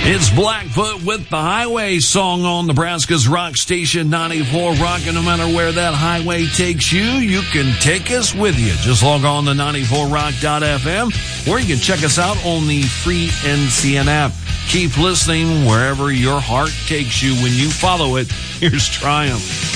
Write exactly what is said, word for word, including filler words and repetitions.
It's Blackfoot with the Highway song on Nebraska's Rock Station ninety-four Rock. And no matter where that highway takes you, you can take us with you. Just log on to ninety-four rock dot f m, or you can check us out on the free N C N app. Keep listening wherever your heart takes you when you follow it. Here's Triumph.